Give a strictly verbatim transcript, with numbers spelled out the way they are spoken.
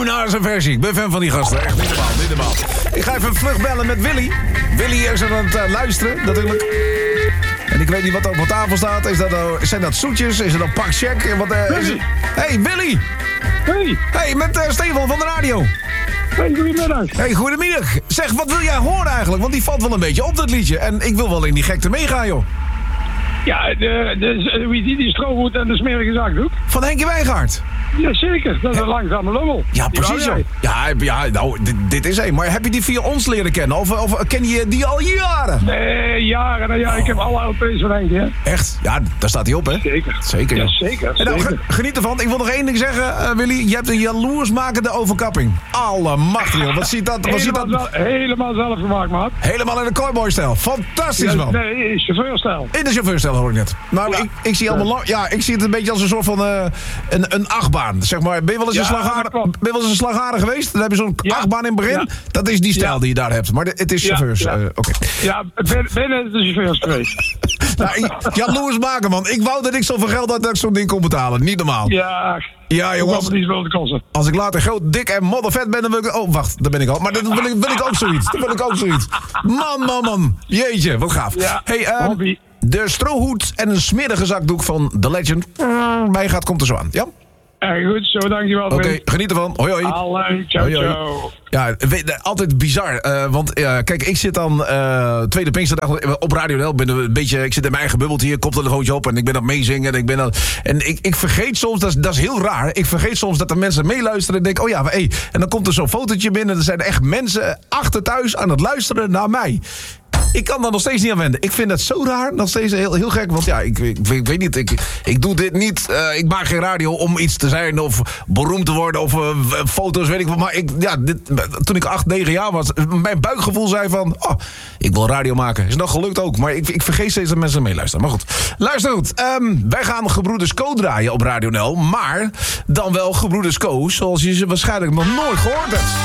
naar zijn versie. Ik ben fan van die gasten. Echt niet normaal, niet normaal. Ik ga even vlug bellen met Willy. Willy is aan het uh, luisteren, natuurlijk. En ik weet niet wat er op de tafel staat. Is dat, uh, zijn dat zoetjes? Is het een pak check? Wat, uh, is het... Hey, Willy! Hey! Hey, met uh, Stefan van de radio. Hey, goedemiddag. Hey, goedemiddag. Zeg, wat wil jij horen eigenlijk? Want die valt wel een beetje op, dat liedje. En ik wil wel in die gekte meegaan, joh. Ja, de, de, wie die, die strohoed en de smerige zakdoek. Van Henkie Wijngaard. Ja, zeker. Dat is een langzame lummel. Ja, Die precies zo. wou Ja, ja, nou, dit, dit is één. Maar heb je die via ons leren kennen? Of, of ken je die al jaren? Nee, jaren en ja, ik heb alle L P's van Henkie, hè. Echt? Ja, daar staat hij op, hè? Zeker. Zeker, ja. ja. Zeker, En nou, zeker. ge- geniet ervan. Ik wil nog één ding zeggen, uh, Willy. Je hebt een jaloersmakende overkapping. Allemachtig, joh. Wat ziet dat? Wat ziet Helemaal, dat? zelf, helemaal zelf gemaakt, maat. Helemaal in de cowboy-stijl. Fantastisch, Ja, man. nee, chauffeurstijl. In de chauffeurstijl hoor ik net. Maar Ja. ik, ik zie allemaal lang, ja, ik zie het een beetje als een soort van uh, een, een achtbaan. Zeg maar, ben je wel eens, Ja, een, slagader, dat klopt. ben je wel eens een slagader geweest? Dan heb je zo'n Ja. achtbaan in het begin. Ja. Dat is die stijl Ja. die je daar hebt. Maar de- het is Ja, chauffeurs. ja. uh, Oké. Ja, ben- binnen de chauffeurs geweest. Nou, ik- jaloers maken, man. Ik wou dat ik zoveel geld had dat ik zo'n ding kon betalen. Niet normaal. Ja, Ja, hoe jongens. kwam het niet wilde kosten? Als ik later groot, dik en moddervet ben, dan wil ik... Oh, wacht, daar ben ik al. Maar dan wil ik, wil ik ook zoiets. Dan wil ik ook zoiets. Man, man, man. Jeetje, wat gaaf. Ja, hey, ehm, hobby. de strohoed en een smerige zakdoek van The Legend. Mij gaat, komt er zo aan. Ja? Erg goed, zo dankjewel. Oké, geniet ervan. Hoi, hoi. Hallo, ciao, Hoi, hoi. ciao. Ja, weet- eh, altijd bizar. eh, want uh, kijk, ik zit dan uh, tweede Pinksterdag op Radio N L. Ben een beetje, ik zit in mijn eigen bubbeltje hier, koptelefoontje op en ik ben aan het meezingen. En ik, ben aan, en ik, ik vergeet soms, dat is, dat is heel raar. Ik vergeet soms dat er mensen meeluisteren en denk, oh ja, hey. En dan komt er zo'n fotootje binnen. Er zijn echt mensen achter thuis aan het luisteren naar mij. Ik kan daar nog steeds niet aan wenden. Ik vind het zo raar, nog steeds heel, heel gek. Want ja, ik, ik, ik weet niet, ik, ik doe dit niet. Uh, ik maak geen radio om iets te zijn of beroemd te worden of uh, foto's, weet ik wat. Maar ik, ja, dit, toen ik acht, negen jaar was, mijn buikgevoel zei van, oh, ik wil radio maken. Is nog gelukt ook, maar ik, ik vergeet steeds dat mensen meeluisteren. Maar goed, luister goed. Um, wij gaan Gebroeders Co draaien op Radio N L, maar dan wel Gebroeders Co zoals je ze waarschijnlijk nog nooit gehoord hebt.